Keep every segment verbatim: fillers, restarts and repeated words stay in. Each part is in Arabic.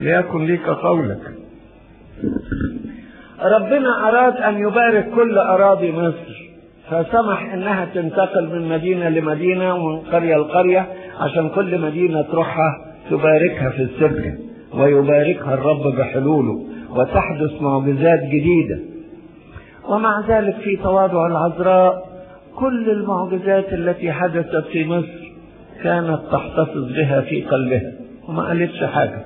ليكن ليك قولك. ربنا أراد أن يبارك كل أراضي مصر، فسمح إنها تنتقل من مدينة لمدينة ومن قرية لقرية، عشان كل مدينة تروحها تباركها في السكة، ويباركها الرب بحلوله، وتحدث معجزات جديدة. ومع ذلك في تواضع العذراء كل المعجزات التي حدثت في مصر كانت تحتفظ بها في قلبها وما قالتش حاجة.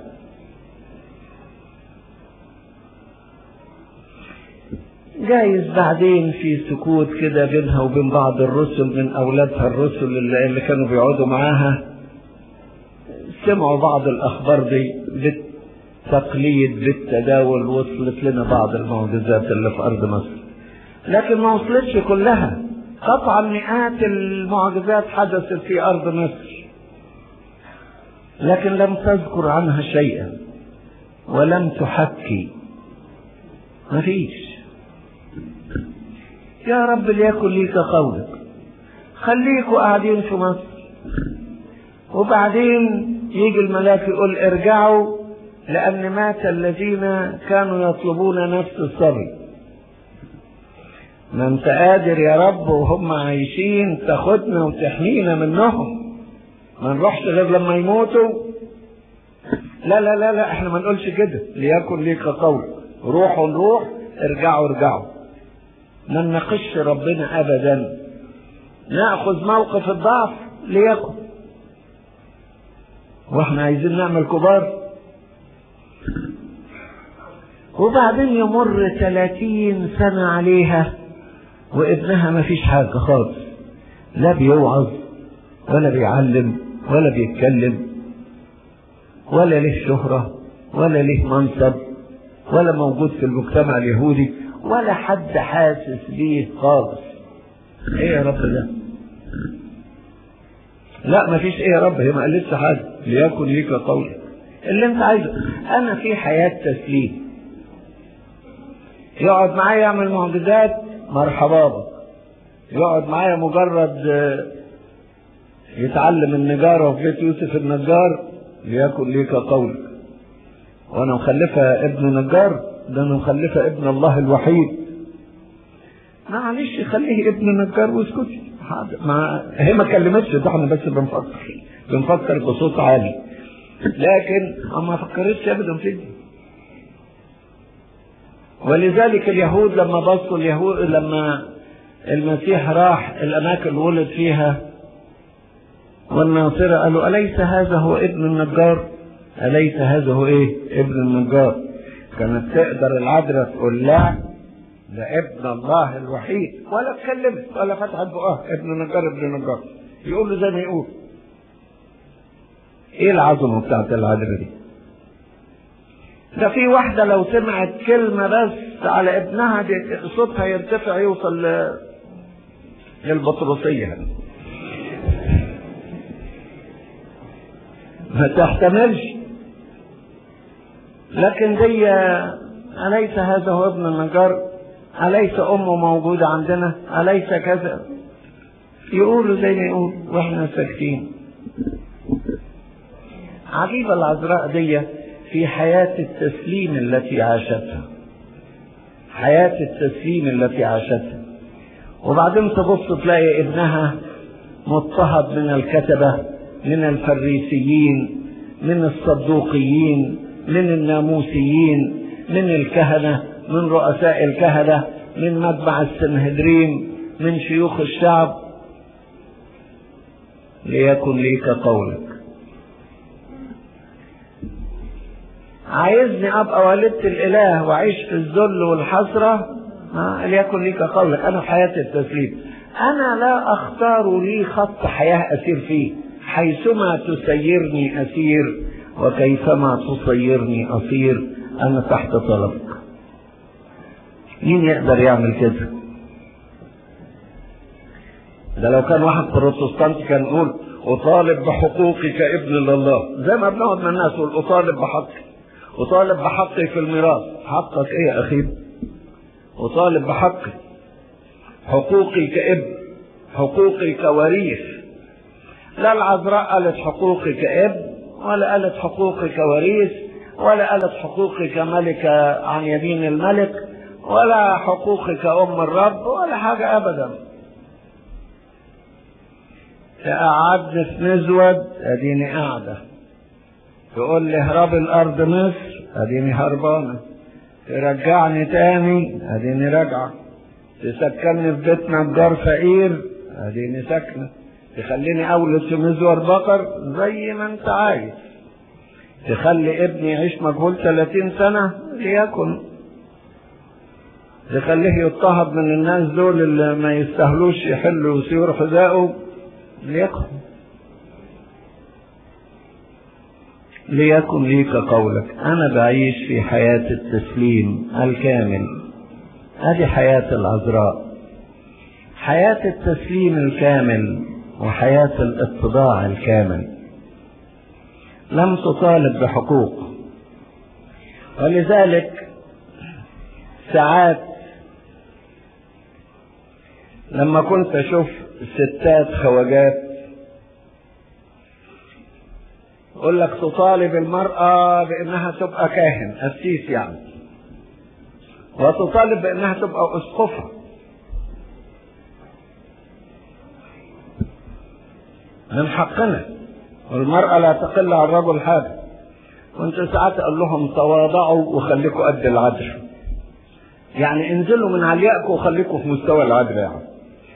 جايز بعدين في سكوت كده بينها وبين بعض الرسل من أولادها الرسل اللي كانوا بيقعدوا معاها، سمعوا بعض الأخبار دي بالتقليد بالتداول، وصلت لنا بعض المعجزات اللي في أرض مصر، لكن ما وصلتش كلها. قطعا مئات المعجزات حدثت في أرض مصر، لكن لم تذكر عنها شيئا ولم تحكي، ما فيش. يا رب ليكن ليك قولك، خليكوا قاعدين في مصر، وبعدين يجي الملاك يقول ارجعوا لأن مات الذين كانوا يطلبون نفس الصبي. ما انت قادر يا رب وهم عايشين تاخدنا وتحمينا منهم، ما نروحش غير لما يموتوا. لا لا لا لا، احنا ما نقولش كده، ليكن ليك قولك، روحوا نروح، ارجعوا ارجعوا. ما نناقش ربنا ابدا، ناخذ موقف الضعف ليكن، واحنا عايزين نعمل كبار. وبعدين يمر ثلاثين سنة عليها وابنها ما فيش حاجة خالص، لا بيوعظ ولا بيعلم ولا بيتكلم ولا له شهرة ولا له منصب ولا موجود في المجتمع اليهودي ولا حد حاسس بيه خالص. ايه يا رب ده؟ لا ما فيش ايه يا رب، هي ما قالتش حاجة. ليكن ليك قولك اللي انت عايزه. انا في حياة تسليم، يقعد معايا يعمل معجزات مرحبا بك، يقعد معايا مجرد يتعلم النجارة في بيت يوسف النجار، ليكن ليك قولك. وانا مخلفة ابن نجار، ده انا مخلفة ابن الله الوحيد، معلش خليه ابن نجار واسكتي. ما هي ما كلمتش، ده احنا بس بنفكر بنفكر بصوت عالي، لكن ما فكرتش ابدا فيه. ولذلك اليهود لما بصوا اليهود لما المسيح راح الاماكن اللي ولد فيها والناصرة قالوا أليس هذا هو ابن النجار؟ أليس هذا هو ايه؟ ابن النجار. كانت تقدر العذراء تقول لا، ده ابن الله الوحيد، ولا اتكلمت ولا فتحت بقها، ابن نجار ابن نجار، يقول له زي ما يقول. ايه العظمه بتاعت العذراء دي؟ ده في واحده لو سمعت كلمه بس على ابنها دي صوتها يرتفع يوصل للبطرسيه، ما تحتملش. لكن دي أليس هذا هو ابن النجار؟ أليس أمه موجودة عندنا؟ أليس كذا؟ يقولوا زي ما يقول وإحنا ساكتين. عجيبة العذراء دي في حياة التسليم التي عاشتها، حياة التسليم التي عاشتها. وبعدين تبص تلاقي ابنها مضطهد من الكتبة، من الفريسيين، من الصدوقيين، من الناموسيين، من الكهنة، من رؤساء الكهنة، من متبع السنهدرين، من شيوخ الشعب. ليكن ليك قولك. عايزني ابقى والدة الاله واعيش في الذل والحسرة؟ ما ليكن ليك قولك. انا في حياة التسليم، انا لا اختار لي خط حياة اسير فيه، حيثما تسيرني اسير وكيفما تصيرني اصير، انا تحت طلبك. مين يقدر يعمل كده؟ ده لو كان واحد بروتستانتي كان يقول اطالب بحقوقي كابن لله، زي ما بنقعد من الناس يقول اطالب بحقي، اطالب بحقي في الميراث. حقك ايه يا اخي؟ اطالب بحقي، حقوقي كابن، حقوقي كوريث. لا العذراء قالت حقوقي كابن ولا قالت حقوقي كوريث، ولا قالت حقوقي كملكة عن يمين الملك، ولا حقوقي كأم الرب، ولا حاجة أبدا. تقعدني في مزود أديني قاعدة، تقول لي اهرب الأرض مصر أديني هربانة، ترجعني تاني أديني راجعة، تسكنني في بيتنا بجار فقير أديني ساكنة، تخليني أولد في مزور بقر زي ما أنت عايز، تخلي ابني يعيش مجهول ثلاثين سنة ليكن، تخليه يضطهد من الناس دول اللي ما يستاهلوش يحلوا سيور حذائه ليكن. ليكن ليك قولك. أنا بعيش في حياة التسليم الكامل، هذه حياة العذراء، حياة التسليم الكامل وحياة الاتضاع الكامل. لم تطالب بحقوق، ولذلك ساعات لما كنت أشوف ستات خواجات يقول لك تطالب المرأة بأنها تبقى كاهن قسيس يعني، وتطالب بأنها تبقى أسقفة. من حقنا، والمرأة لا تقل عن الرجل حاجة. كنت ساعات أقول لهم تواضعوا وخليكوا قد العذر، يعني انزلوا من عليائكم وخليكوا في مستوى العذر. يعني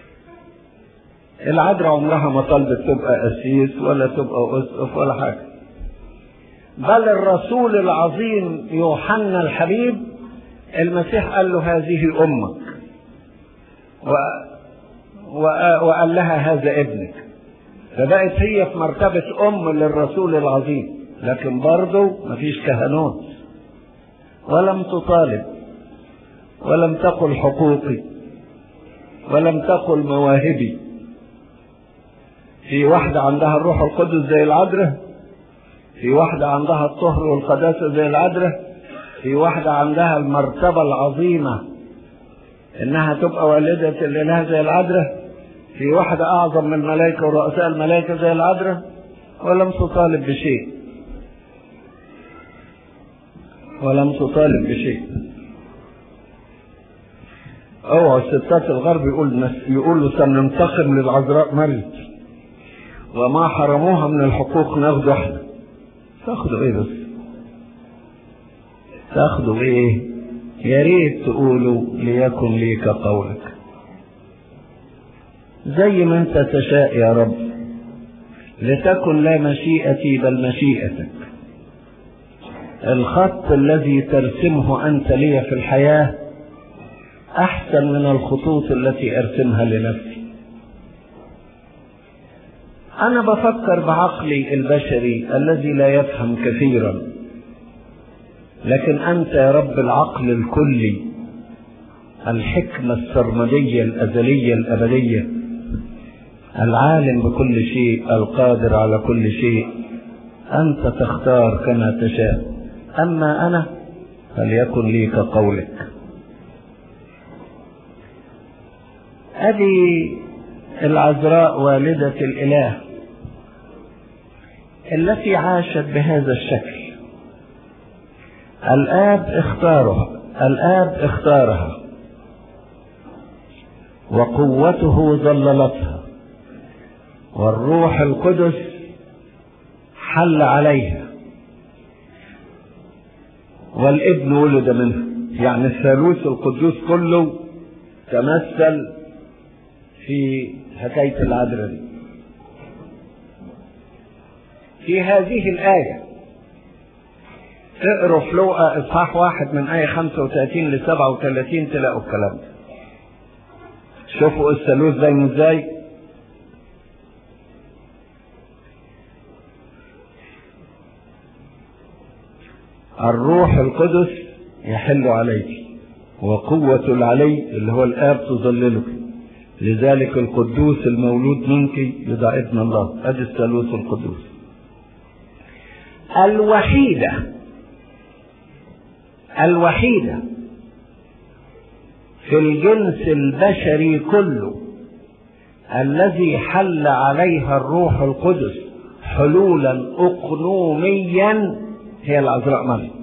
العذر عمرها ما طلبت تبقى قسيس ولا تبقى أسقف ولا حاجة، بل الرسول العظيم يوحنا الحبيب المسيح قال له هذه أمك، و... و... وقال لها هذا ابنك، فبقت هي في مرتبة أم للرسول العظيم، لكن برضه مفيش كهنوت، ولم تطالب، ولم تقل حقوقي، ولم تقل مواهبي. في واحدة عندها الروح القدس زي العذراء، في واحدة عندها الطهر والقداسة زي العذراء، في واحدة عندها المرتبة العظيمة إنها تبقى والدة الإله زي العذراء، في واحدة أعظم من الملائكة ورؤساء الملائكة زي العذراء، ولم تطالب بشيء، ولم تطالب بشيء. اوعوا الستات الغرب يقول يقولوا سننتقم للعذراء مريم، وما حرموها من الحقوق ناخده احنا. تاخدوا ايه بس؟ تاخدوا ايه؟ يا ريت تقولوا ليكن ليك قولك، زي ما انت تشاء يا رب، لتكن لا مشيئتي بل مشيئتك. الخط الذي ترسمه انت لي في الحياة احسن من الخطوط التي ارسمها لنفسي. انا بفكر بعقلي البشري الذي لا يفهم كثيرا، لكن انت يا رب العقل الكلي، الحكمة السرمدية الازلية الابدية، العالم بكل شيء، القادر على كل شيء، انت تختار كما تشاء. اما انا فليكن لي كقولك. هذه العذراء والدة الإله التي عاشت بهذا الشكل. الآب اختارها، الآب اختارها، وقوته ظللتها، والروح القدس حل عليها، والابن ولد منها. يعني الثالوث القدوس كله تمثل في حكاية العذراء. في هذه الآية اقروا في لوقا إصحاح واحد من آية خمسة وثلاثين لسبعة وثلاثين تلاقوا الكلام ده. شوفوا الثالوث باين ازاي. الروح القدس يحل عليك، وقوة العلي اللي هو الآب تظللك، لذلك القدوس المولود منك يدعى ابن الله. ادي الثالوث القدوس. الوحيدة الوحيدة في الجنس البشري كله الذي حل عليها الروح القدس حلولا أقنوميا هي العذراء مريم.